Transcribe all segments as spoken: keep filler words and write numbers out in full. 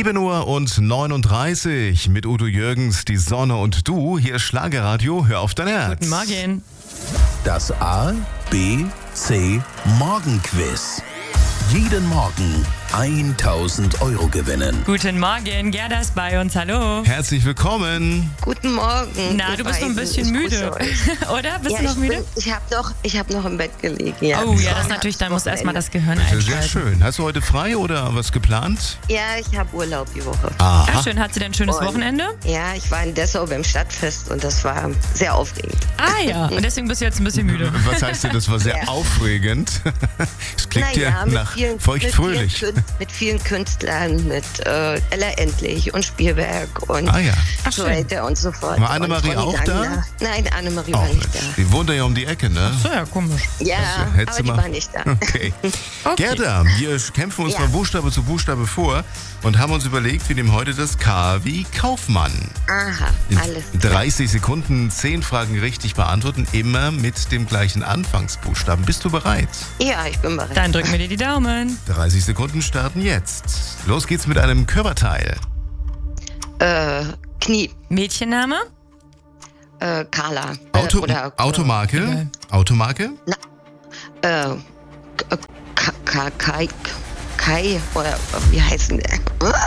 sieben Uhr und neununddreißig mit Udo Jürgens, die Sonne und du. Hier ist Schlagerradio, hör auf dein Herz. Guten Morgen. Das A, B, C Morgenquiz. Jeden Morgen tausend Euro gewinnen. Guten Morgen, Gerda ist bei uns, hallo. Herzlich willkommen. Guten Morgen. Na, du bist noch ein bisschen müde, oder? Bist ja, du noch ich müde? Bin, ich habe noch, ich hab noch im Bett gelegen. Ja. Oh ja, das ist natürlich, dann muss erstmal das Gehirn einschalten. Sehr schön. Hast du heute frei oder was geplant? Ja, ich habe Urlaub die Woche. Aha. Ach schön, hat sie denn ein schönes Und- Wochenende? Ja, ich war in Dessau beim Stadtfest und das war sehr aufregend. Ah ja, und deswegen bist du jetzt ein bisschen müde. Was heißt denn, das war sehr Ja. aufregend? Es klingt Naja, ja mit nach vielen- feuchtfröhlich. Mit vielen, Kün- mit vielen Künstlern, mit äh, Ella Endlich und Spielberg und Ah ja. Ach, so schön. weiter und so fort. War Annemarie Und Ronny auch da? Dander. Nein, Annemarie war Auch nicht nicht. da. Die wohnt ja um die Ecke, ne? So, ja, komisch. Ja, Hättest aber du die mal- war nicht da. Okay. Okay. Gerda, wir kämpfen uns Ja. von Buchstabe zu Buchstabe vor und haben uns überlegt, wir nehmen heute das K wie Kaufmann. Aha, In alles. dreißig Sekunden zehn Fragen richtig beantworten, immer mit dem gleichen Anfangsbuchstaben. Bist du bereit? Ja, ich bin bereit. Dann drücken wir dir die Daumen. dreißig Sekunden starten jetzt. Los geht's mit einem Körperteil. Äh, Knie, Mädchenname? äh, Carla. Äh, Auto, oder, Automarke. egal. Automarke. Äh, K- K- K- Kai, Kai, oder äh, wie heißt denn der?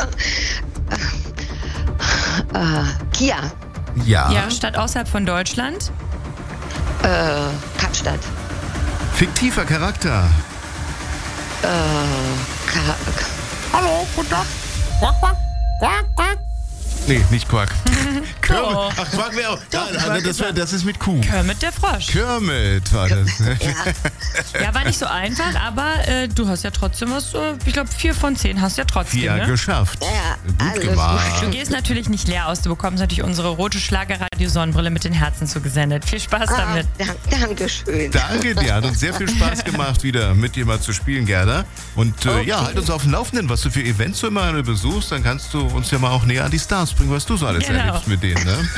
Äh, Kia, Ja. Ja, Stadt außerhalb von Deutschland? äh, Kapstadt, Fiktiver Charakter. äh, Ka Hallo, guten Tag. Quack, quack, quack, quack. Nee, nicht Quack. Kermit. Doch. Ach, Quack wäre auch. Doch, Ja, Quack das, ist war, das ist mit Q. Kermit der Frosch. Kermit war das. ja, Ja, war nicht so einfach, aber äh, du hast ja trotzdem was, äh, ich glaube vier von zehn hast ja trotzdem, Ja, ne? geschafft. Ja, Gut alles gemacht. Du gehst natürlich nicht leer aus, du bekommst natürlich unsere rote Schlagerradio-Sonnenbrille mit den Herzen zugesendet. Viel Spaß ah, damit. dank, Dankeschön. Danke dir, hat uns sehr viel Spaß gemacht, wieder mit dir mal zu spielen, Gerda. Und äh, Okay. ja, halt uns auf dem Laufenden, was du für Events so immer alle besuchst, dann kannst du uns ja mal auch näher an die Stars bringen, was du so alles Genau. erlebst mit denen, ne?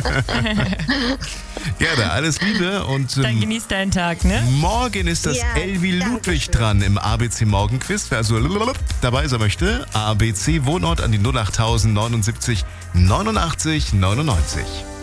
Gerda, alles Liebe und Dann ähm, genieß deinen Tag, ne? morgen ist das Ja, L wie danke Ludwig schön. dran im A B C Morgenquiz. Wer also dabei sein möchte, A B C Wohnort an die null acht neunundsiebzig neunundachtzig neunundneunzig.